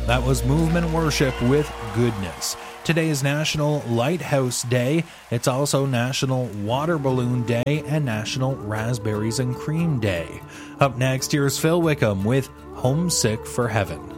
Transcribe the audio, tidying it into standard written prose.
That was Movement Worship with Goodness. Today is National Lighthouse Day. It's also National Water Balloon Day and National Raspberries and Cream Day. Up next, here's Phil Wickham with Homesick for Heaven.